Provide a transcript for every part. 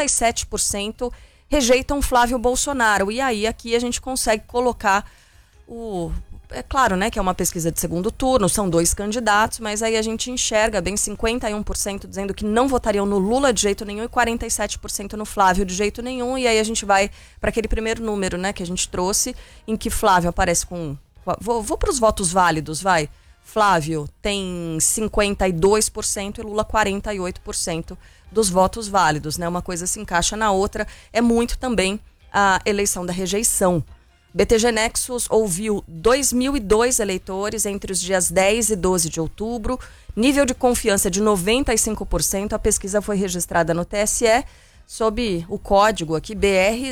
47% rejeitam Flávio Bolsonaro. E aí aqui a gente consegue colocar é claro, né, que é uma pesquisa de segundo turno, são 2 candidatos, mas aí a gente enxerga bem 51% dizendo que não votariam no Lula de jeito nenhum e 47% no Flávio de jeito nenhum. E aí a gente vai para aquele primeiro número, né, que a gente trouxe, em que Flávio aparece com... Vou para os votos válidos, vai. Flávio tem 52% e Lula 48% dos votos válidos, né? Uma coisa se encaixa na outra. É muito também a eleição da rejeição. BTG Nexus ouviu 2.002 eleitores entre os dias 10 e 12 de outubro. Nível de confiança de 95%. A pesquisa foi registrada no TSE sob o código aqui BR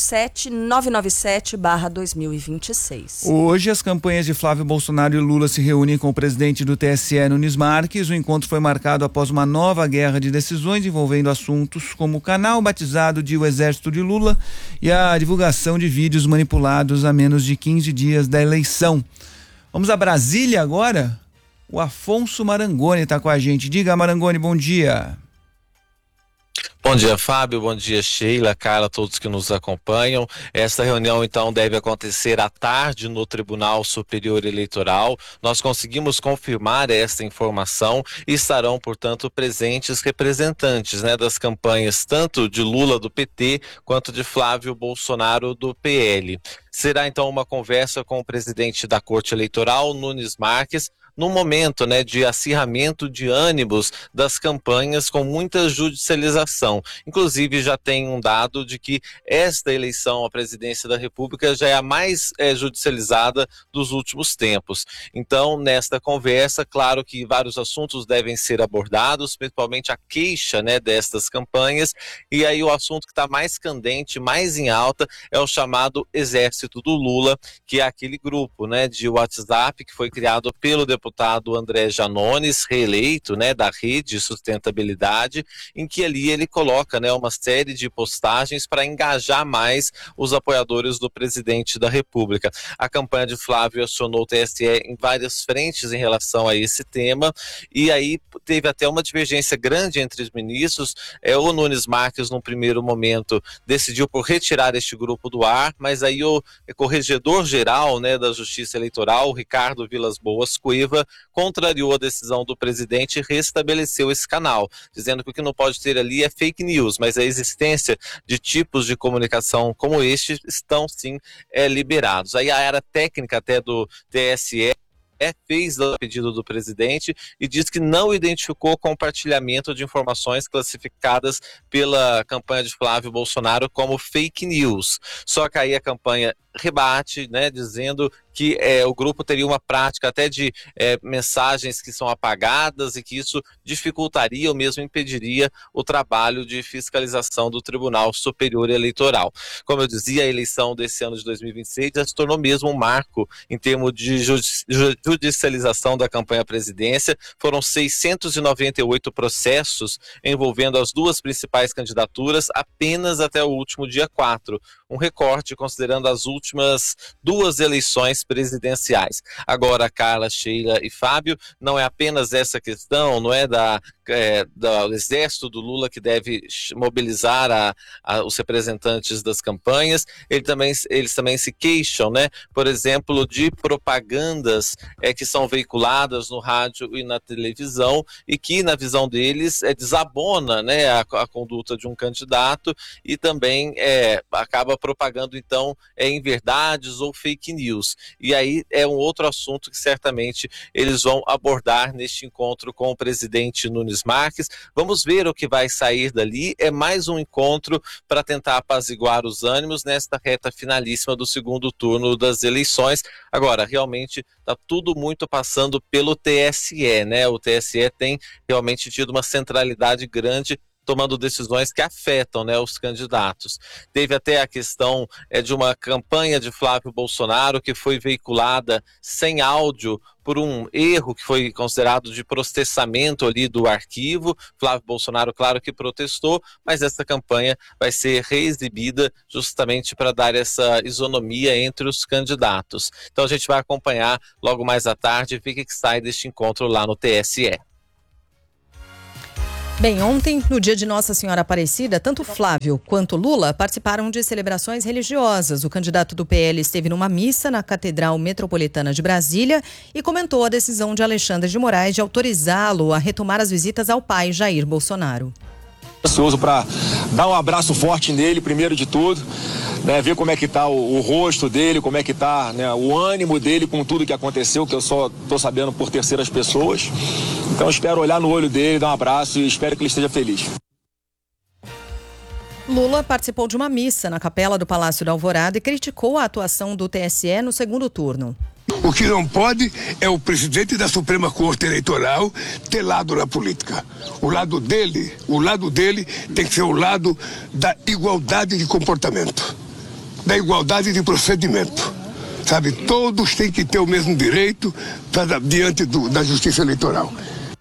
07997/2026. Hoje as campanhas de Flávio Bolsonaro e Lula se reúnem com o presidente do TSE, Nunes Marques. O encontro foi marcado após uma nova guerra de decisões envolvendo assuntos como o canal batizado de O Exército de Lula e a divulgação de vídeos manipulados a menos de 15 dias da eleição. Vamos a Brasília agora? O Afonso Marangoni está com a gente. Diga, Marangoni, bom dia. Bom dia, Fábio, bom dia, Sheila, Carla, todos que nos acompanham. Esta reunião, então, deve acontecer à tarde no Tribunal Superior Eleitoral. Nós conseguimos confirmar esta informação e estarão, portanto, presentes representantes, né, das campanhas tanto de Lula do PT quanto de Flávio Bolsonaro do PL. Será, então, uma conversa com o presidente da Corte Eleitoral, Nunes Marques, no momento, né, de acirramento de ânimos das campanhas com muita judicialização. Inclusive já tem um dado de que esta eleição à presidência da República já é a mais judicializada dos últimos tempos. Então, nesta conversa, claro que vários assuntos devem ser abordados, principalmente a queixa, né, destas campanhas, e aí o assunto que está mais candente, mais em alta, é o chamado Exército do Lula, que é aquele grupo, né, de WhatsApp que foi criado pelo deputado André Janones, reeleito, né, da Rede Sustentabilidade, em que ali ele coloca, né, uma série de postagens para engajar mais os apoiadores do presidente da República. A campanha de Flávio acionou o TSE em várias frentes em relação a esse tema, e aí teve até uma divergência grande entre os ministros. O Nunes Marques, num primeiro momento, decidiu por retirar este grupo do ar, mas aí o corregedor-geral, né, da Justiça Eleitoral, Ricardo Vilas Boas Cueva, contrariou a decisão do presidente e restabeleceu esse canal, dizendo que o que não pode ter ali é fake news, mas a existência de tipos de comunicação como este estão sim liberados. Aí a área técnica até do TSE fez o pedido do presidente e diz que não identificou compartilhamento de informações classificadas pela campanha de Flávio Bolsonaro como fake news. Só que aí a campanha rebate, né, dizendo que o grupo teria uma prática até de mensagens que são apagadas e que isso dificultaria ou mesmo impediria o trabalho de fiscalização do Tribunal Superior Eleitoral. Como eu dizia, a eleição desse ano de 2026 já se tornou mesmo um marco em termos de judicialização da campanha à presidência. Foram 698 processos envolvendo as duas principais candidaturas apenas até o último dia 4. Um recorte considerando as últimas duas eleições presidenciais. Agora, Carla, Sheila e Fábio, não é apenas essa questão, não é do Exército do Lula que deve mobilizar os representantes das campanhas. Eles também se queixam, né, por exemplo, de propagandas que são veiculadas no rádio e na televisão e que, na visão deles, desabona, né, a conduta de um candidato e também acaba propagando, então, inverdades ou fake news. E aí é um outro assunto que certamente eles vão abordar neste encontro com o presidente Nunes Marques. Vamos ver o que vai sair dali. É mais um encontro para tentar apaziguar os ânimos nesta reta finalíssima do segundo turno das eleições. Agora, realmente está tudo muito passando pelo TSE, né? O TSE tem realmente tido uma centralidade grande tomando decisões que afetam, né, os candidatos. Teve até a questão de uma campanha de Flávio Bolsonaro que foi veiculada sem áudio por um erro que foi considerado de processamento ali do arquivo. Flávio Bolsonaro, claro que protestou, mas essa campanha vai ser reexibida justamente para dar essa isonomia entre os candidatos. Então a gente vai acompanhar logo mais à tarde e ver o que sai deste encontro lá no TSE. Bem, ontem, no dia de Nossa Senhora Aparecida, tanto Flávio quanto Lula participaram de celebrações religiosas. O candidato do PL esteve numa missa na Catedral Metropolitana de Brasília e comentou a decisão de Alexandre de Moraes de autorizá-lo a retomar as visitas ao pai Jair Bolsonaro. Ansioso para dar um abraço forte nele, primeiro de tudo, né, ver como é que tá o rosto dele, como é que tá, né, o ânimo dele com tudo que aconteceu, que eu só tô sabendo por terceiras pessoas. Então espero olhar no olho dele, dar um abraço e espero que ele esteja feliz. Lula participou de uma missa na capela do Palácio da Alvorada e criticou a atuação do TSE no segundo turno. O que não pode é o presidente da Suprema Corte Eleitoral ter lado na política. O lado dele tem que ser o lado da igualdade de comportamento, da igualdade de procedimento. Sabe, todos têm que ter o mesmo direito diante da justiça eleitoral.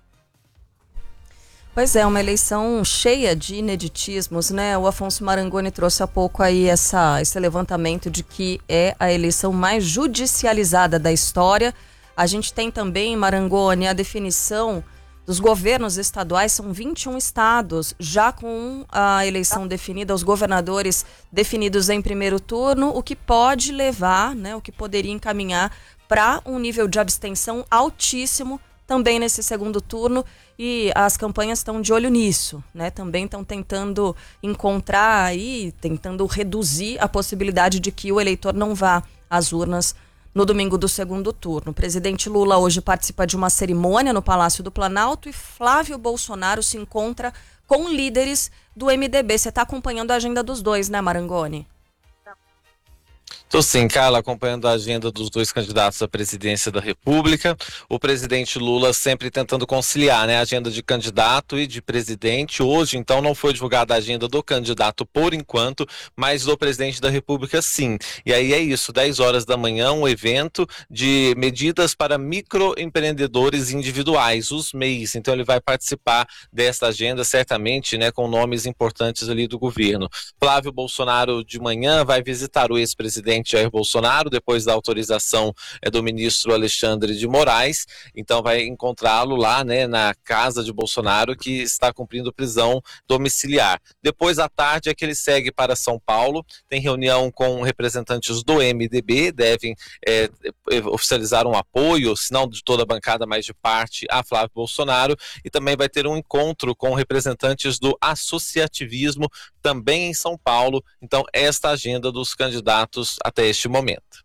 Pois é, uma eleição cheia de ineditismos, né? O Afonso Marangoni trouxe há pouco aí esse levantamento de que é a eleição mais judicializada da história. A gente tem também, Marangoni, a definição dos governos estaduais, são 21 estados, já com a eleição definida, os governadores definidos em primeiro turno, o que pode levar, né, o que poderia encaminhar para um nível de abstenção altíssimo também nesse segundo turno, e as campanhas estão de olho nisso, né? Também estão tentando encontrar aí, tentando reduzir a possibilidade de que o eleitor não vá às urnas no domingo do segundo turno. O presidente Lula hoje participa de uma cerimônia no Palácio do Planalto e Flávio Bolsonaro se encontra com líderes do MDB. Você está acompanhando a agenda dos dois, né, Marangoni? Estou sim, Carla, acompanhando a agenda dos dois candidatos à presidência da República. O presidente Lula sempre tentando conciliar, né, a agenda de candidato e de presidente. Hoje, então, não foi divulgada a agenda do candidato por enquanto, mas do presidente da República sim. E aí é isso, 10 horas da manhã, um evento de medidas para microempreendedores individuais, os MEIs. Então ele vai participar desta agenda, certamente, né, com nomes importantes ali do governo. Flávio Bolsonaro de manhã vai visitar o ex-presidente Jair Bolsonaro, depois da autorização do ministro Alexandre de Moraes. Então vai encontrá-lo lá, né, na casa de Bolsonaro, que está cumprindo prisão domiciliar. Depois à tarde é que ele segue para São Paulo, tem reunião com representantes do MDB, devem oficializar um apoio, se não de toda a bancada, mas de parte, a Flávio Bolsonaro, e também vai ter um encontro com representantes do associativismo também em São Paulo. Então esta agenda dos candidatos até este momento.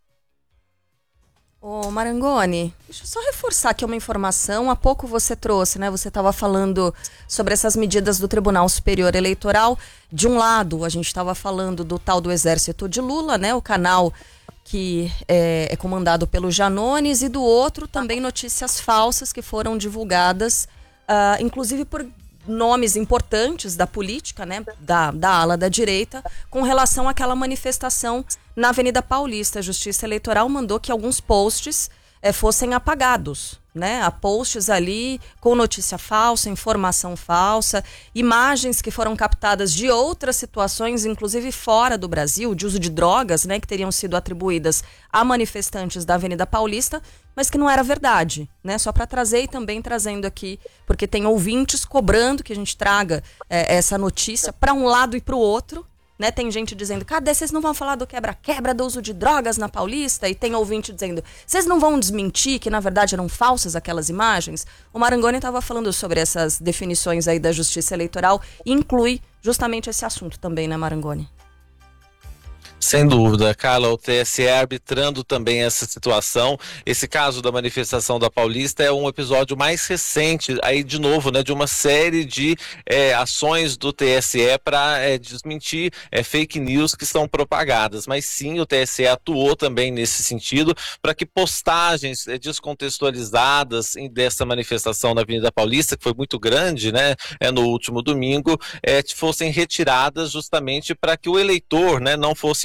Ô Marangoni, deixa eu só reforçar aqui uma informação. Há pouco você trouxe, né? Você estava falando sobre essas medidas do Tribunal Superior Eleitoral. De um lado, a gente estava falando do tal do Exército de Lula, né? O canal que é comandado pelo Janones, e do outro também notícias falsas que foram divulgadas, inclusive por nomes importantes da política, né, da ala da direita, com relação àquela manifestação na Avenida Paulista. A Justiça Eleitoral mandou que alguns posts fossem apagados, né? Há posts ali com notícia falsa, informação falsa, imagens que foram captadas de outras situações, inclusive fora do Brasil, de uso de drogas, né, que teriam sido atribuídas a manifestantes da Avenida Paulista, mas que não era verdade, né? Só para trazer, e também trazendo aqui, porque tem ouvintes cobrando que a gente traga essa notícia para um lado e para o outro, né? Tem gente dizendo, cadê, vocês não vão falar do quebra-quebra do uso de drogas na Paulista? E tem ouvinte dizendo, vocês não vão desmentir que na verdade eram falsas aquelas imagens? O Marangoni estava falando sobre essas definições aí da Justiça Eleitoral e inclui justamente esse assunto também, né, Marangoni? Sem dúvida, Carla, o TSE arbitrando também essa situação. Esse caso da manifestação da Paulista é um episódio mais recente, aí de novo, né, de uma série de ações do TSE para desmentir fake news que são propagadas. Mas sim, o TSE atuou também nesse sentido para que postagens descontextualizadas dessa manifestação na Avenida Paulista, que foi muito grande, né, no último domingo, fossem retiradas justamente para que o eleitor, né, não fosse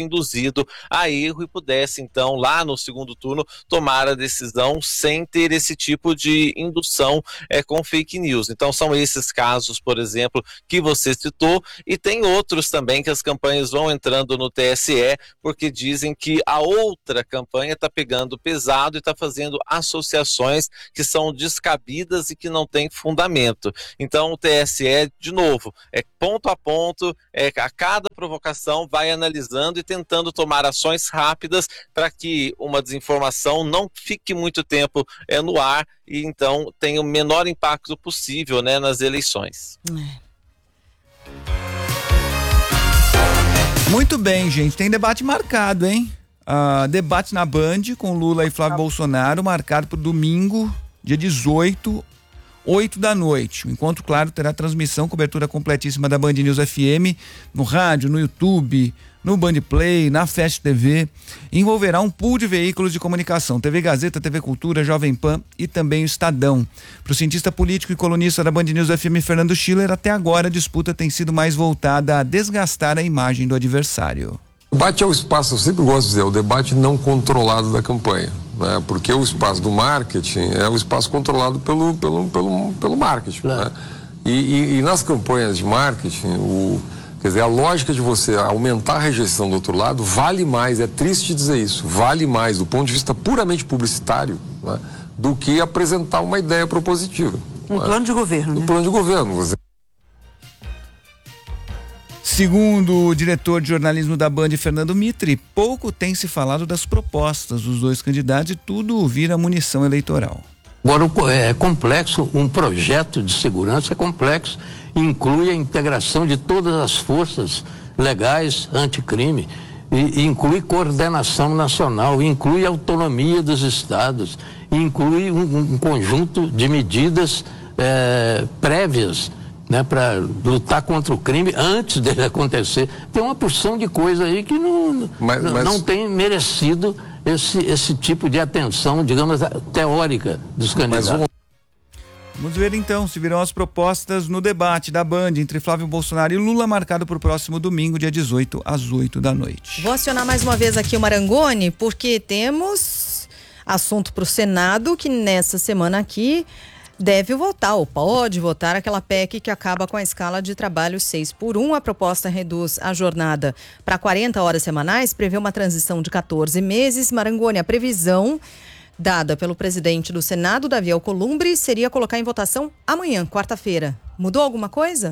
induzido a erro e pudesse, então, lá no segundo turno, tomar a decisão sem ter esse tipo de indução com fake news. Então, são esses casos, por exemplo, que você citou, e tem outros também que as campanhas vão entrando no TSE, porque dizem que a outra campanha está pegando pesado e está fazendo associações que são descabidas e que não têm fundamento. Então, o TSE, de novo, ponto a ponto, a cada provocação vai analisando e tentando tomar ações rápidas para que uma desinformação não fique muito tempo no ar e então tenha o menor impacto possível, né, nas eleições. Muito bem, gente. Tem debate marcado, hein? Debate na Band com Lula e Flávio Bolsonaro, marcado para o domingo, dia 18, 8 da noite. O encontro, claro, terá transmissão, cobertura completíssima da Band News FM, no rádio, no YouTube, no Band Play, na Fast TV. Envolverá um pool de veículos de comunicação, TV Gazeta, TV Cultura, Jovem Pan e também o Estadão. Para o cientista político e colunista da Band News FM, Fernando Schiller, até agora a disputa tem sido mais voltada a desgastar a imagem do adversário. O debate é o espaço, eu sempre gosto de dizer, o debate não controlado da campanha, né? Porque o espaço do marketing é o espaço controlado pelo marketing, né? E nas campanhas de marketing, quer dizer, a lógica de você aumentar a rejeição do outro lado vale mais, é triste dizer isso, vale mais do ponto de vista puramente publicitário, né, do que apresentar uma ideia propositiva. Plano de governo, né? Um plano de governo, você. Segundo o diretor de jornalismo da Band, Fernando Mitre, pouco tem se falado das propostas dos dois candidatos e tudo vira munição eleitoral. Agora, é complexo, um projeto de segurança é complexo, inclui a integração de todas as forças legais anticrime, e inclui coordenação nacional, inclui autonomia dos estados, inclui um conjunto de medidas prévias, né, para lutar contra o crime antes dele acontecer. Tem uma porção de coisa aí que não tem merecido esse tipo de atenção, digamos, teórica dos candidatos. Vamos ver então se virão as propostas no debate da Band entre Flávio Bolsonaro e Lula, marcado para o próximo domingo, dia 18, às 8 da noite. Vou acionar mais uma vez aqui o Marangoni, porque temos assunto para o Senado, que nessa semana aqui deve votar, ou pode votar, aquela PEC que acaba com a escala de trabalho 6x1. A proposta reduz a jornada para 40 horas semanais, prevê uma transição de 14 meses. Marangoni, a previsão dada pelo presidente do Senado, Davi Alcolumbre, seria colocar em votação amanhã, quarta-feira. Mudou alguma coisa?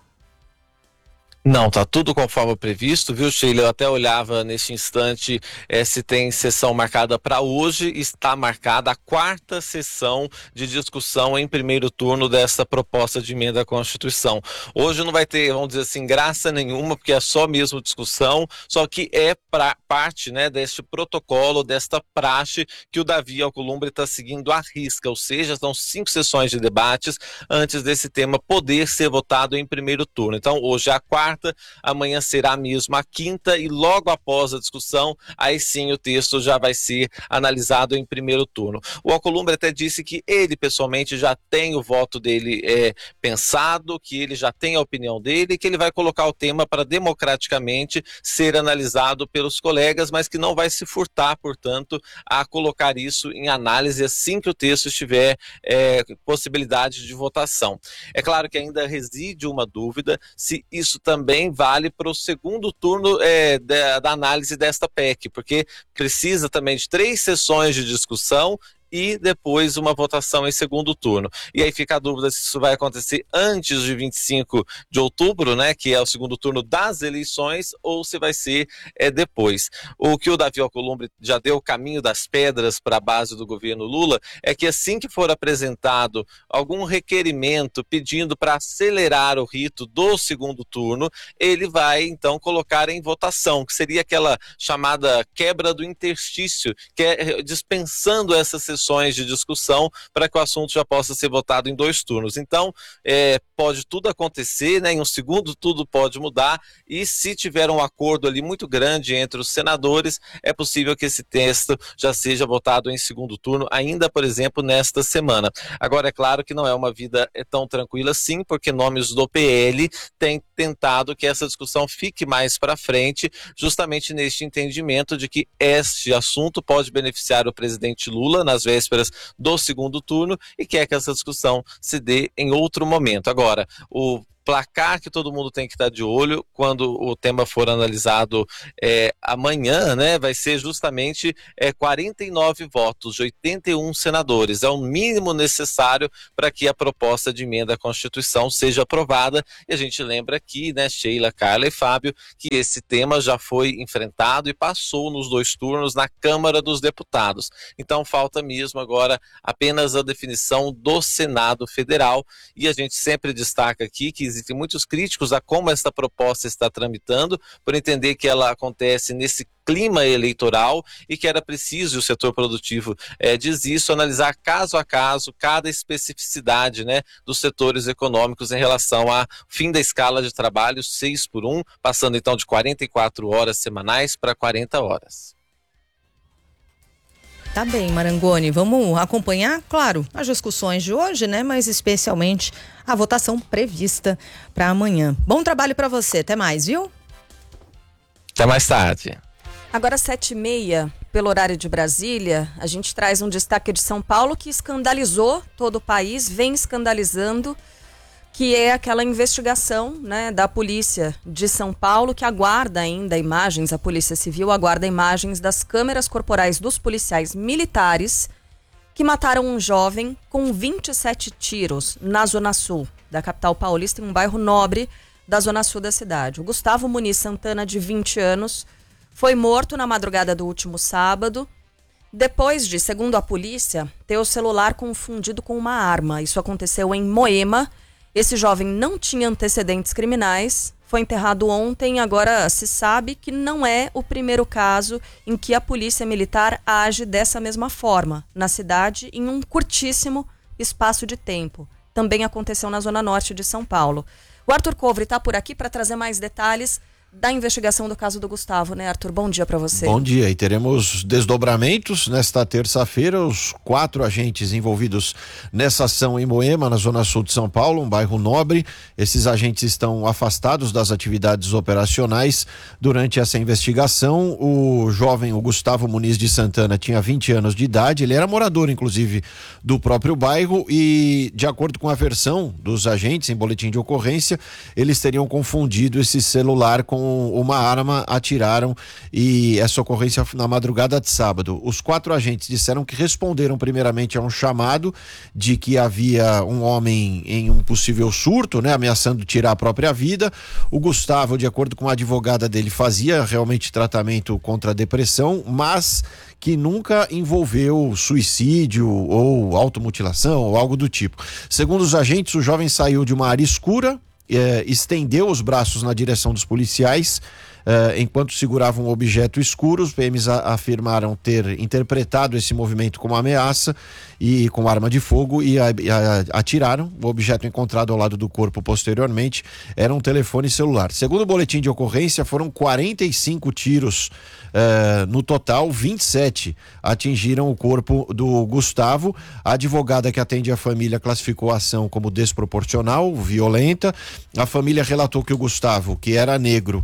Não, tá tudo conforme previsto, viu, Sheila? Eu até olhava neste instante se tem sessão marcada para hoje. Está marcada a quarta sessão de discussão em primeiro turno dessa proposta de emenda à Constituição. Hoje não vai ter, vamos dizer assim, graça nenhuma, porque é só mesmo discussão, só que é parte, né, deste protocolo, desta praxe que o Davi Alcolumbre está seguindo à risca, ou seja, são 5 sessões de debates antes desse tema poder ser votado em primeiro turno. Então, hoje é a quarta, amanhã será mesmo a quinta e logo após a discussão, aí sim o texto já vai ser analisado em primeiro turno. O Alcolumbre até disse que ele pessoalmente já tem o voto dele pensado, que ele já tem a opinião dele, que ele vai colocar o tema para democraticamente ser analisado pelos colegas, mas que não vai se furtar, portanto, a colocar isso em análise assim que o texto estiver possibilidade de votação. É claro que ainda reside uma dúvida se isso também vale para o segundo turno da análise desta PEC, porque precisa também de 3 sessões de discussão e depois uma votação em segundo turno. E aí fica a dúvida se isso vai acontecer antes de 25 de outubro, né, que é o segundo turno das eleições, ou se vai ser depois. O que o Davi Alcolumbre já deu o caminho das pedras para a base do governo Lula é que assim que for apresentado algum requerimento pedindo para acelerar o rito do segundo turno, ele vai então colocar em votação, que seria aquela chamada quebra do interstício, que é dispensando essas sessões sessões de discussão para que o assunto já possa ser votado em 2 turnos. Então, pode tudo acontecer, né? Em um segundo tudo pode mudar, e se tiver um acordo ali muito grande entre os senadores, é possível que esse texto já seja votado em segundo turno, ainda, por exemplo, nesta semana. Agora, é claro que não é uma vida tão tranquila assim, porque nomes do PL têm tentado que essa discussão fique mais para frente, justamente neste entendimento de que este assunto pode beneficiar o presidente Lula nas vésperas do segundo turno e quer que essa discussão se dê em outro momento. Agora, o placar que todo mundo tem que estar de olho quando o tema for analisado amanhã, né, vai ser justamente 49 votos de 81 senadores. É o mínimo necessário para que a proposta de emenda à Constituição seja aprovada. E a gente lembra aqui, né, Sheila, Carla e Fábio, que esse tema já foi enfrentado e passou nos 2 turnos na Câmara dos Deputados. Então falta mesmo agora apenas a definição do Senado Federal, e a gente sempre destaca aqui que existem muitos críticos a como esta proposta está tramitando, por entender que ela acontece nesse clima eleitoral e que era preciso, e o setor produtivo diz isso, analisar caso a caso cada especificidade, né, dos setores econômicos em relação ao fim da escala de trabalho 6x1, passando então de 44 horas semanais para 40 horas. Tá bem, Marangoni, vamos acompanhar, claro, as discussões de hoje, né, mas especialmente a votação prevista para amanhã. Bom trabalho para você, até mais, viu? Até mais tarde. Agora 7h30, pelo horário de Brasília, a gente traz um destaque de São Paulo que escandalizou todo o país, vem escandalizando, que é aquela investigação, né, da Polícia de São Paulo, que aguarda ainda imagens, a Polícia Civil aguarda imagens das câmeras corporais dos policiais militares que mataram um jovem com 27 tiros na Zona Sul da capital paulista, em um bairro nobre da Zona Sul da cidade. O Gustavo Muniz Santana, de 20 anos, foi morto na madrugada do último sábado, depois de, segundo a polícia, ter o celular confundido com uma arma. Isso aconteceu em Moema. Esse jovem não tinha antecedentes criminais, foi enterrado ontem. Agora se sabe que não é o primeiro caso em que a polícia militar age dessa mesma forma na cidade em um curtíssimo espaço de tempo. Também aconteceu na Zona Norte de São Paulo. O Arthur Covre está por aqui para trazer mais detalhes da investigação do caso do Gustavo, né, Arthur? Bom dia para você. Bom dia, e teremos desdobramentos nesta terça-feira. Os 4 agentes envolvidos nessa ação em Moema, na Zona Sul de São Paulo, um bairro nobre. Esses agentes estão afastados das atividades operacionais durante essa investigação. O jovem, o Gustavo Muniz de Santana, tinha 20 anos de idade. Ele era morador, inclusive, do próprio bairro, e, de acordo com a versão dos agentes em boletim de ocorrência, eles teriam confundido esse celular com uma arma, atiraram, e essa ocorrência na madrugada de sábado. Os 4 agentes disseram que responderam primeiramente a um chamado de que havia um homem em um possível surto, né, ameaçando tirar a própria vida. O Gustavo, de acordo com a advogada dele, fazia realmente tratamento contra a depressão, mas que nunca envolveu suicídio ou automutilação ou algo do tipo. Segundo os agentes, o jovem saiu de uma área escura, estendeu os braços na direção dos policiais enquanto seguravam um objeto escuro. Os PMs afirmaram ter interpretado esse movimento como ameaça e com arma de fogo e atiraram. O objeto encontrado ao lado do corpo posteriormente era um telefone celular. Segundo o boletim de ocorrência, foram 45 tiros no total. 27 atingiram o corpo do Gustavo. A advogada que atende a família classificou a ação como desproporcional, violenta. A família relatou que o Gustavo, que era negro,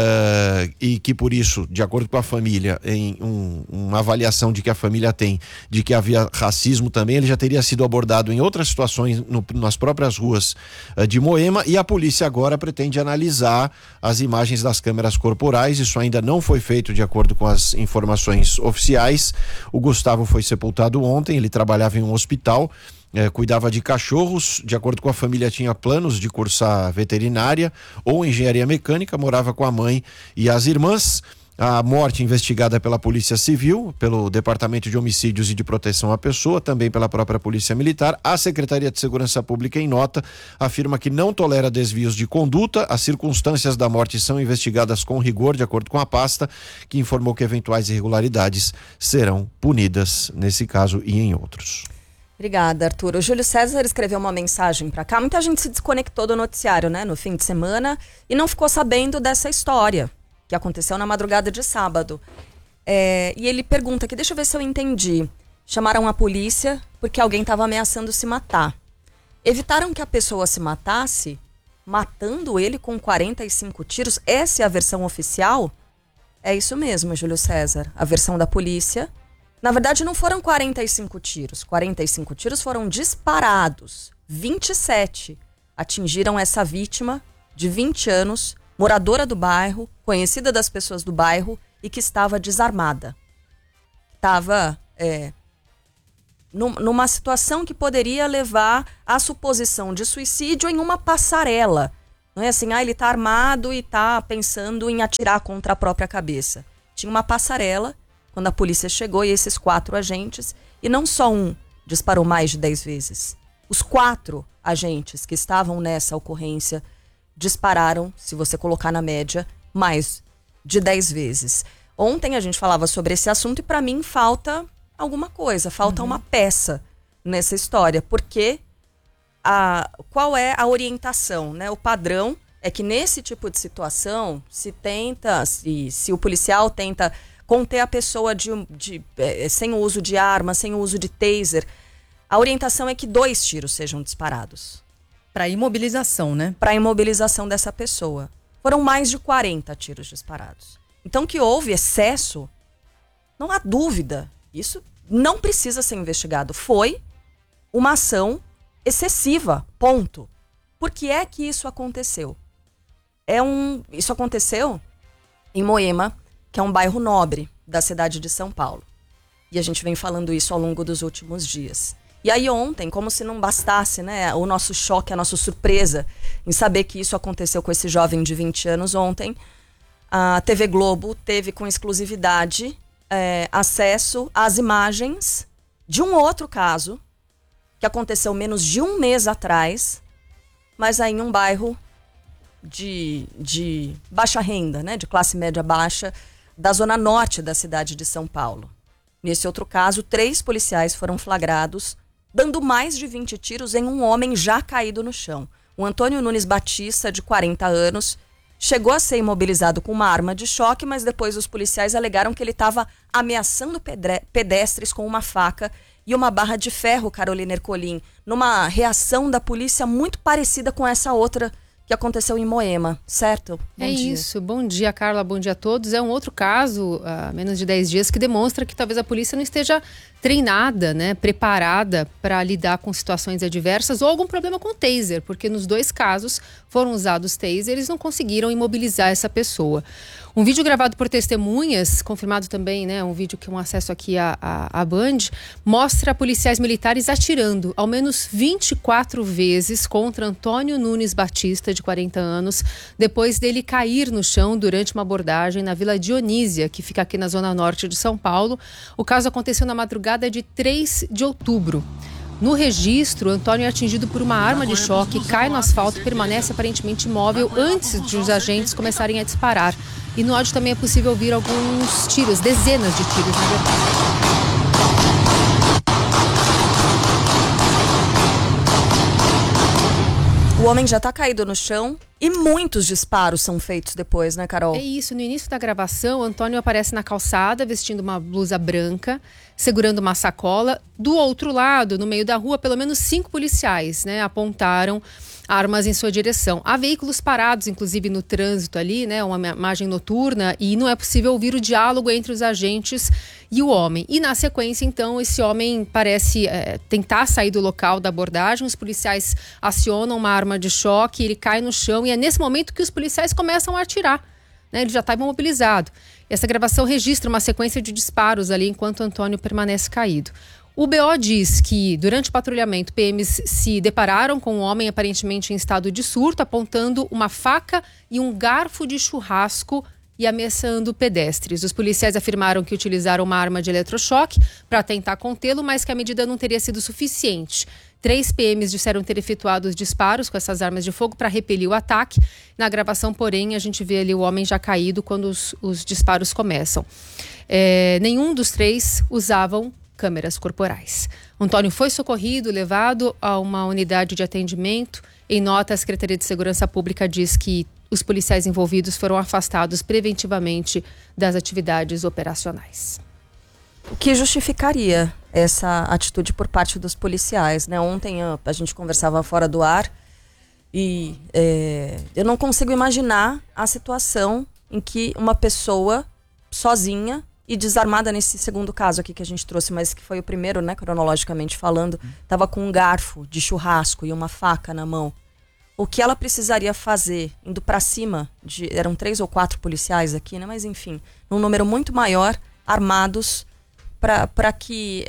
e que por isso, de acordo com a família, em uma avaliação de que a família tem, de que havia racismo também, ele já teria sido abordado em outras situações nas próprias ruas de Moema, e a polícia agora pretende analisar as imagens das câmeras corporais. Isso ainda não foi feito de acordo com as informações oficiais. O Gustavo foi sepultado ontem, ele trabalhava em um hospital, cuidava de cachorros. De acordo com a família, tinha planos de cursar veterinária ou engenharia mecânica, morava com a mãe e as irmãs. A morte investigada pela Polícia Civil, pelo Departamento de Homicídios e de Proteção à Pessoa, também pela própria Polícia Militar. A Secretaria de Segurança Pública, em nota, afirma que não tolera desvios de conduta. As circunstâncias da morte são investigadas com rigor, de acordo com a pasta, que informou que eventuais irregularidades serão punidas nesse caso e em outros. Obrigada, Arthur. O Júlio César escreveu uma mensagem para cá. Muita gente se desconectou do noticiário, né, no fim de semana e não ficou sabendo dessa história que aconteceu na madrugada de sábado. E ele pergunta aqui, deixa eu ver se eu entendi. Chamaram a polícia porque alguém estava ameaçando se matar. Evitaram que a pessoa se matasse, matando ele com 45 tiros? Essa é a versão oficial? É isso mesmo, Júlio César. A versão da polícia. Na verdade, não foram 45 tiros. 45 tiros foram disparados. 27 atingiram essa vítima de 20 anos, moradora do bairro, conhecida das pessoas do bairro e que estava desarmada. Estava numa situação que poderia levar à suposição de suicídio em uma passarela. Não é assim, ele está armado e está pensando em atirar contra a própria cabeça. Tinha uma passarela quando a polícia chegou e esses 4 agentes, e não só um disparou mais de 10 vezes. Os 4 agentes que estavam nessa ocorrência dispararam, se você colocar na média, mais de 10 vezes. Ontem a gente falava sobre esse assunto e para mim falta alguma coisa, falta uma peça nessa história, porque qual é a orientação, né? O padrão é que nesse tipo de situação se o policial tenta conter a pessoa sem o uso de arma, sem o uso de taser, a orientação é que 2 tiros sejam disparados. Para imobilização, né? Para imobilização dessa pessoa. Foram mais de 40 tiros disparados. Então, que houve excesso, não há dúvida. Isso não precisa ser investigado. Foi uma ação excessiva, ponto. Por que é que isso aconteceu? Isso aconteceu em Moema, que é um bairro nobre da cidade de São Paulo. E a gente vem falando isso ao longo dos últimos dias. E aí ontem, como se não bastasse, né, o nosso choque, a nossa surpresa em saber que isso aconteceu com esse jovem de 20 anos ontem, a TV Globo teve com exclusividade acesso às imagens de um outro caso que aconteceu menos de um mês atrás, mas aí em um bairro de baixa renda, né, de classe média baixa, da zona norte da cidade de São Paulo. Nesse outro caso, 3 policiais foram flagrados dando mais de 20 tiros em um homem já caído no chão. O Antônio Nunes Batista, de 40 anos, chegou a ser imobilizado com uma arma de choque, mas depois os policiais alegaram que ele estava ameaçando pedestres com uma faca e uma barra de ferro, Carolina Ercolim, numa reação da polícia muito parecida com essa outra que aconteceu em Moema, certo? Bom dia. Isso, bom dia, Carla, bom dia a todos. É um outro caso, há menos de 10 dias, que demonstra que talvez a polícia não esteja treinada, né, preparada para lidar com situações adversas ou algum problema com o taser, porque nos 2 casos foram usados tasers e eles não conseguiram imobilizar essa pessoa. Um vídeo gravado por testemunhas, confirmado também, né, um vídeo que um acesso aqui à Band, mostra policiais militares atirando ao menos 24 vezes contra Antônio Nunes Batista, de 40 anos, depois dele cair no chão durante uma abordagem na Vila Dionísia, que fica aqui na zona norte de São Paulo. O caso aconteceu na madrugada de 3 de outubro. No registro, Antônio é atingido por uma arma de choque, cai no asfalto e permanece aparentemente imóvel antes de os agentes começarem a disparar. E no áudio também é possível ouvir alguns tiros, dezenas de tiros, na verdade. O homem já está caído no chão e muitos disparos são feitos depois, né, Carol? É isso, no início da gravação, Antônio aparece na calçada vestindo uma blusa branca, segurando uma sacola. Do outro lado, no meio da rua, pelo menos 5 policiais, né, apontaram armas em sua direção. Há veículos parados, inclusive no trânsito ali, né, uma imagem noturna, e não é possível ouvir o diálogo entre os agentes e o homem. E na sequência, então, esse homem parece tentar sair do local da abordagem. Os policiais acionam uma arma de choque, ele cai no chão e é nesse momento que os policiais começam a atirar. Né, ele já estava imobilizado. Essa gravação registra uma sequência de disparos ali enquanto Antônio permanece caído. O BO diz que, durante o patrulhamento, PMs se depararam com um homem aparentemente em estado de surto, apontando uma faca e um garfo de churrasco e ameaçando pedestres. Os policiais afirmaram que utilizaram uma arma de eletrochoque para tentar contê-lo, mas que a medida não teria sido suficiente. 3 PMs disseram ter efetuado os disparos com essas armas de fogo para repelir o ataque. Na gravação, porém, a gente vê ali o homem já caído quando os disparos começam. Nenhum dos 3 usavam câmeras corporais. Antônio foi socorrido, levado a uma unidade de atendimento. Em nota, a Secretaria de Segurança Pública diz que os policiais envolvidos foram afastados preventivamente das atividades operacionais. O que justificaria essa atitude por parte dos policiais, né? Ontem a gente conversava fora do ar e eu não consigo imaginar a situação em que uma pessoa sozinha e desarmada, nesse segundo caso aqui que a gente trouxe, mas que foi o primeiro, né, cronologicamente falando, estava com um garfo de churrasco e uma faca na mão. O que ela precisaria fazer, indo para cima, eram 3 ou 4 policiais aqui, né? Mas enfim, num número muito maior, armados, para que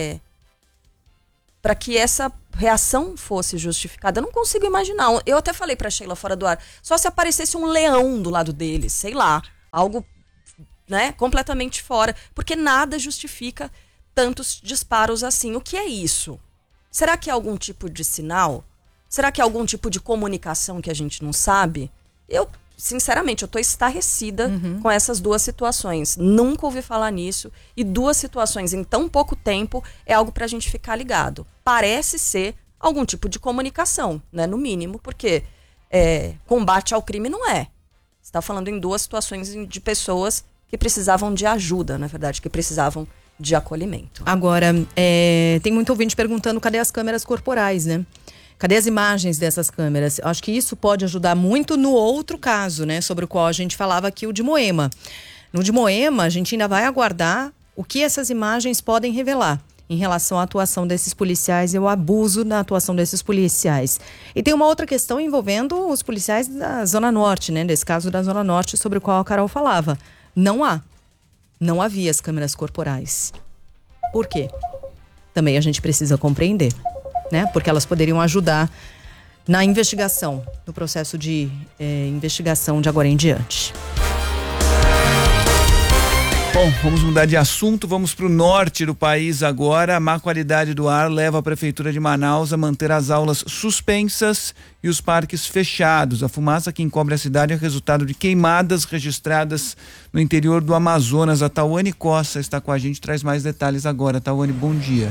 essa reação fosse justificada. Eu não consigo imaginar. Eu até falei para Sheila fora do ar, só se aparecesse um leão do lado deles, sei lá, algo, né, completamente fora, porque nada justifica tantos disparos assim. O que é isso? Será que é algum tipo de sinal? Será que é algum tipo de comunicação que a gente não sabe? Sinceramente, eu tô estarrecida com essas 2 situações. Nunca ouvi falar nisso. E 2 situações em tão pouco tempo é algo pra gente ficar ligado. Parece ser algum tipo de comunicação, né? No mínimo, porque combate ao crime não é. Você tá falando em 2 situações de pessoas que precisavam de ajuda, na verdade, que precisavam de acolhimento. Agora, tem muito ouvinte perguntando cadê as câmeras corporais, né? Cadê as imagens dessas câmeras? Acho que isso pode ajudar muito no outro caso, né? Sobre o qual a gente falava aqui, o de Moema. No de Moema, a gente ainda vai aguardar o que essas imagens podem revelar em relação à atuação desses policiais e o abuso na atuação desses policiais. E tem uma outra questão envolvendo os policiais da Zona Norte, né? Desse caso da Zona Norte, sobre o qual a Carol falava. Não havia as câmeras corporais. Por quê? Também a gente precisa compreender, né? Porque elas poderiam ajudar na investigação, no processo de investigação de agora em diante. Bom, vamos mudar de assunto, vamos para o norte do país agora. A má qualidade do ar leva a Prefeitura de Manaus a manter as aulas suspensas e os parques fechados. A fumaça que encobre a cidade é resultado de queimadas registradas no interior do Amazonas. A Tawane Costa está com a gente, traz mais detalhes agora. Tawane, bom dia.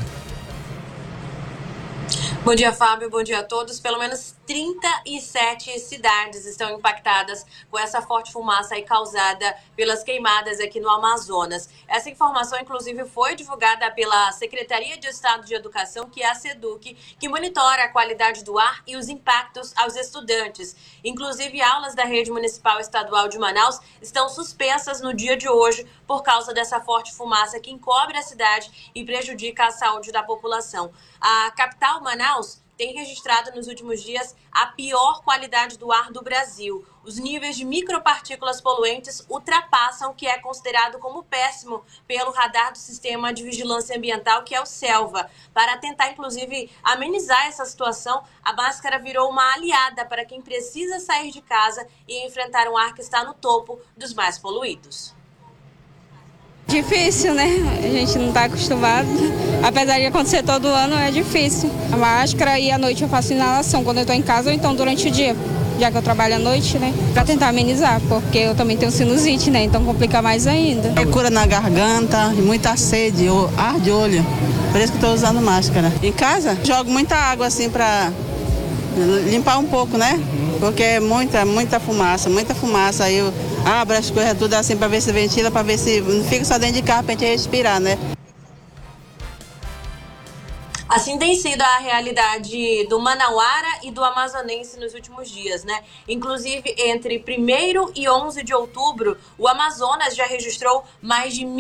Bom dia, Fábio. Bom dia a todos. Pelo menos 37 cidades estão impactadas com essa forte fumaça aí causada pelas queimadas aqui no Amazonas. Essa informação, inclusive, foi divulgada pela Secretaria de Estado de Educação, que é a SEDUC, que monitora a qualidade do ar e os impactos aos estudantes. Inclusive, aulas da Rede Municipal Estadual de Manaus estão suspensas no dia de hoje por causa dessa forte fumaça que encobre a cidade e prejudica a saúde da população. A capital, Manaus, tem registrado nos últimos dias a pior qualidade do ar do Brasil. Os níveis de micropartículas poluentes ultrapassam o que é considerado como péssimo pelo radar do Sistema de Vigilância Ambiental, que é o SELVA. Para tentar, inclusive, amenizar essa situação, a máscara virou uma aliada para quem precisa sair de casa e enfrentar um ar que está no topo dos mais poluídos. Difícil, né? A gente não está acostumado. Apesar de acontecer todo ano, é difícil. A máscara e à noite eu faço inalação quando eu estou em casa ou então durante o dia, já que eu trabalho à noite, né? Para tentar amenizar, porque eu também tenho sinusite, né? Então complica mais ainda. Cura na garganta, muita sede, ar de olho. Por isso que estou usando máscara. Em casa, jogo muita água assim para limpar um pouco, né? Porque é muita fumaça. Aí eu abro as coisas tudo assim para ver se ventila, para ver se não fica só dentro de carro para a gente respirar, né? Assim tem sido a realidade do manauara e do amazonense nos últimos dias, né? Inclusive, entre 1º e 11 de outubro, o Amazonas já registrou mais de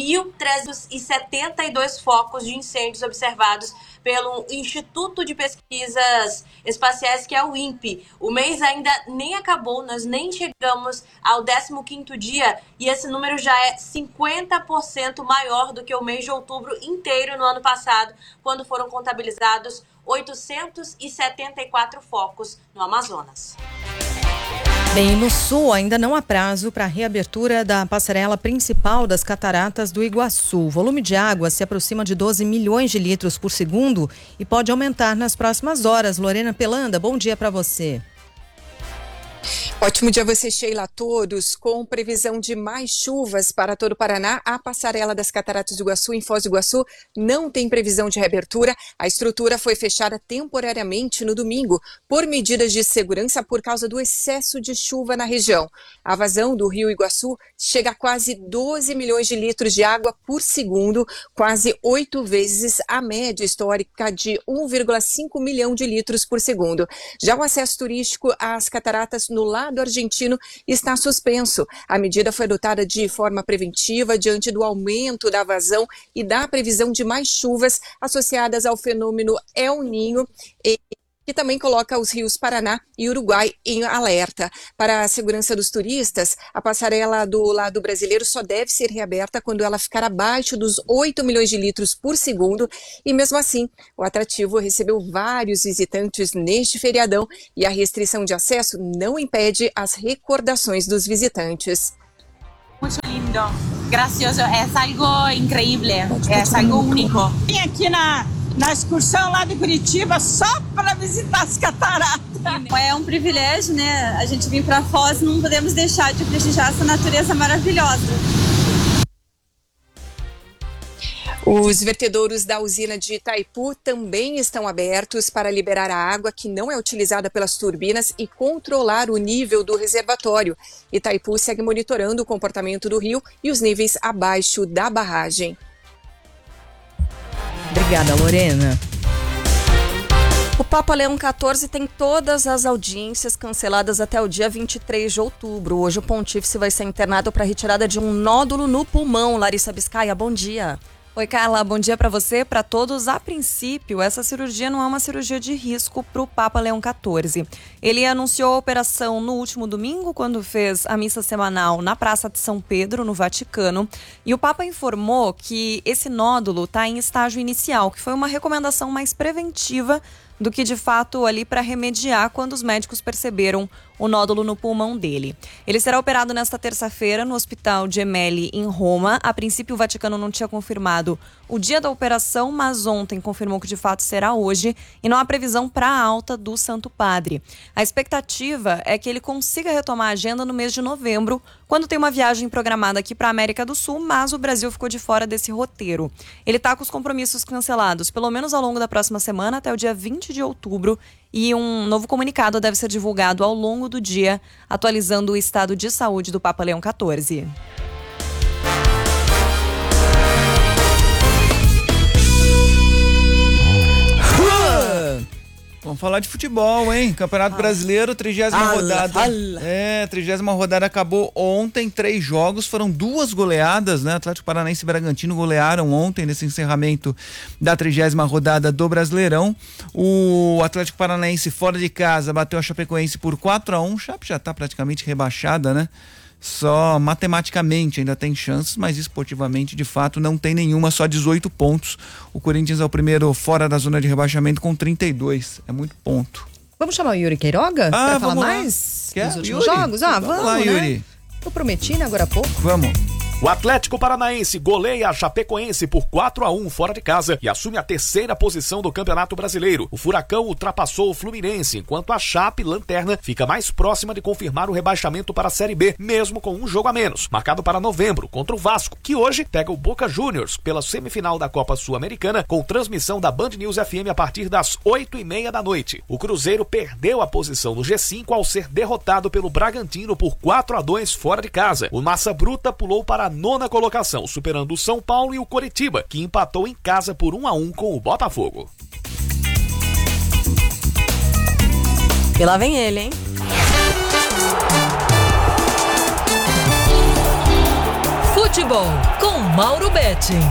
1.372 focos de incêndios observados pelo Instituto de Pesquisas Espaciais, que é o INPE. O mês ainda nem acabou, nós nem chegamos ao 15º dia e esse número já é 50% maior do que o mês de outubro inteiro no ano passado, quando foram contabilizados 874 focos no Amazonas. Bem, no sul ainda não há prazo para a reabertura da passarela principal das Cataratas do Iguaçu. O volume de água se aproxima de 12 milhões de litros por segundo e pode aumentar nas próximas horas. Lorena Pelanda, bom dia para você. Ótimo dia a você, Sheila, a todos. Com previsão de mais chuvas para todo o Paraná, a passarela das Cataratas do Iguaçu, em Foz do Iguaçu, não tem previsão de reabertura. A estrutura foi fechada temporariamente no domingo por medidas de segurança por causa do excesso de chuva na região. A vazão do rio Iguaçu chega a quase 12 milhões de litros de água por segundo, quase 8 vezes a média histórica de 1,5 milhão de litros por segundo. Já o acesso turístico às cataratas no lado argentino está suspenso. A medida foi adotada de forma preventiva diante do aumento da vazão e da previsão de mais chuvas associadas ao fenômeno El Niño, que também coloca os rios Paraná e Uruguai em alerta. Para a segurança dos turistas, a passarela do lado brasileiro só deve ser reaberta quando ela ficar abaixo dos 8 milhões de litros por segundo, e mesmo assim, o atrativo recebeu vários visitantes neste feriadão e a restrição de acesso não impede as recordações dos visitantes. Muito lindo, gracioso, é algo incrível, é algo único. Vim aqui na excursão lá de Curitiba só para visitar as cataratas. É um privilégio, né? A gente vir para Foz, não podemos deixar de prestigiar essa natureza maravilhosa. Os vertedouros da usina de Itaipu também estão abertos para liberar a água que não é utilizada pelas turbinas e controlar o nível do reservatório. Itaipu segue monitorando o comportamento do rio e os níveis abaixo da barragem. Obrigada, Lorena. O Papa Leão XIV tem todas as audiências canceladas até o dia 23 de outubro. Hoje o pontífice vai ser internado para retirada de um nódulo no pulmão. Larissa Biscaia, bom dia. Oi, Carla, bom dia para você, para todos. A princípio, essa cirurgia não é uma cirurgia de risco para o Papa Leão XIV. Ele anunciou a operação no último domingo, quando fez a missa semanal na Praça de São Pedro, no Vaticano. E o Papa informou que esse nódulo está em estágio inicial, que foi uma recomendação mais preventiva do que de fato ali para remediar quando os médicos perceberam o nódulo no pulmão dele. Ele será operado nesta terça-feira no Hospital Gemelli, em Roma. A princípio, o Vaticano não tinha confirmado o dia da operação, mas ontem confirmou que de fato será hoje e não há previsão para a alta do Santo Padre. A expectativa é que ele consiga retomar a agenda no mês de novembro, quando tem uma viagem programada aqui para a América do Sul, mas o Brasil ficou de fora desse roteiro. Ele está com os compromissos cancelados, pelo menos ao longo da próxima semana, até o dia 20 de outubro, e um novo comunicado deve ser divulgado ao longo do dia, atualizando o estado de saúde do Papa Leão XIV. Vamos falar de futebol, hein? Campeonato Brasileiro, 30ª rodada. 30ª rodada acabou ontem, 3 jogos, foram 2 goleadas, né? Atlético Paranaense e Bragantino golearam ontem nesse encerramento da 30ª rodada do Brasileirão. O Atlético Paranaense fora de casa bateu a Chapecoense por 4-1. Chape já tá praticamente rebaixada, né? Só matematicamente ainda tem chances, mas esportivamente de fato não tem nenhuma, só 18 pontos. O Corinthians é o primeiro fora da zona de rebaixamento com 32, é muito ponto. Vamos chamar o Yuri Queiroga para falar lá. mais dos últimos Yuri? jogos? Vamos lá, né? Yuri. Eu prometi, né, agora há pouco. Vamos. O Atlético Paranaense goleia a Chapecoense por 4-1 fora de casa e assume a 3ª posição do Campeonato Brasileiro. O Furacão ultrapassou o Fluminense, enquanto a Chape, lanterna, fica mais próxima de confirmar o rebaixamento para a Série B, mesmo com um jogo a menos, marcado para novembro, contra o Vasco, que hoje pega o Boca Juniors pela semifinal da Copa Sul-Americana, com transmissão da Band News FM a partir das 8h30 da noite. O Cruzeiro perdeu a posição no G5 ao ser derrotado pelo Bragantino por 4-2 fora de casa. O Massa Bruta pulou para a 9ª colocação, superando o São Paulo e o Coritiba, que empatou em casa por 1-1 com o Botafogo. E lá vem ele, hein? Futebol com Mauro Betting.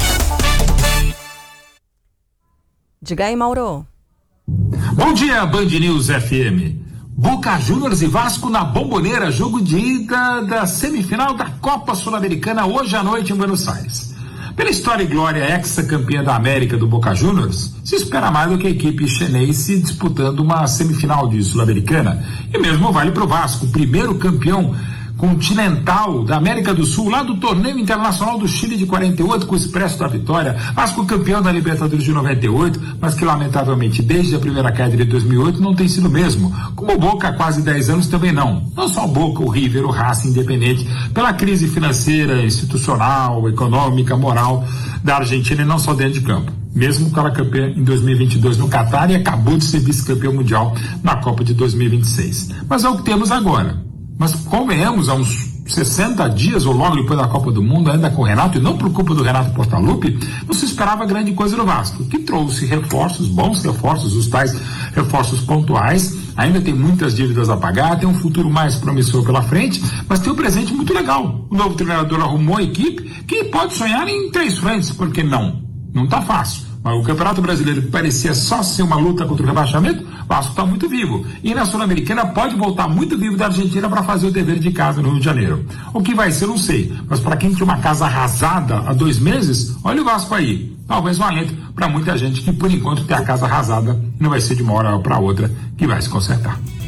Diga aí, Mauro. Bom dia, Band News FM. Boca Juniors e Vasco na Bombonera, jogo de ida da semifinal da Copa Sul-Americana hoje à noite em Buenos Aires. Pela história e glória ex-campeã da América do Boca Juniors, se espera mais do que a equipe chinense disputando uma semifinal de Sul-Americana. E mesmo vale para o Vasco, primeiro campeão continental da América do Sul, lá do Torneio Internacional do Chile de 48, com o Expresso da Vitória. Vasco campeão da Libertadores de 98, mas que lamentavelmente desde a primeira queda de 2008 não tem sido o mesmo. Como o Boca há quase 10 anos também não. Não só o Boca, o River, o Racing, Independente, pela crise financeira, institucional, econômica, moral da Argentina e não só dentro de campo. Mesmo com ela campeã em 2022 no Catar e acabou de ser vice-campeão mundial na Copa de 2026. Mas é o que temos agora. Mas convenhamos, há uns 60 dias ou logo depois da Copa do Mundo, ainda com o Renato, e não por culpa do Renato Portaluppi, não se esperava grande coisa no Vasco, que trouxe reforços, bons reforços, os tais reforços pontuais, ainda tem muitas dívidas a pagar, tem um futuro mais promissor pela frente, mas tem um presente muito legal. O novo treinador arrumou a equipe que pode sonhar em 3 frentes, porque não está fácil. Mas o Campeonato Brasileiro, que parecia só ser uma luta contra o rebaixamento, o Vasco está muito vivo. E na Sul-Americana pode voltar muito vivo da Argentina para fazer o dever de casa no Rio de Janeiro. O que vai ser, não sei. Mas para quem tinha uma casa arrasada há 2 meses, olha o Vasco aí. Talvez um alento para muita gente que, por enquanto, tem a casa arrasada e não vai ser de uma hora para outra que vai se consertar.